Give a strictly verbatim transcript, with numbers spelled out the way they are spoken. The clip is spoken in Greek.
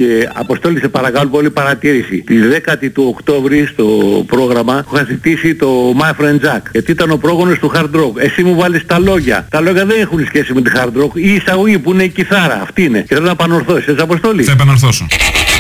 Και Αποστόλη, σε παρακαλώ πολύ, παρατήρηση. Τη δέκατη του Οκτώβρη στο πρόγραμμα είχα ζητήσει το My Friend Jack. Γιατί ήταν ο πρόγονος του hard rock. Εσύ μου βάλεις τα λόγια. Τα λόγια δεν έχουν σχέση με τη hard rock. Η εισαγωγή που είναι η κιθάρα. Αυτή είναι. Και θέλω να επανορθώσεις. Έτσι, Αποστόλη. Θα επανορθώσω.